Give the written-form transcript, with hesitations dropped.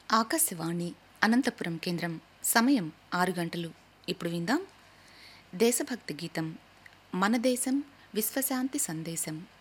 ఆకాశవాణి అనంతపురం కేంద్రం. సమయం 6 గంటలు. ఇప్పుడు విందాం దేశభక్తి గీతం. మన దేశం విశ్వశాంతి సందేశం.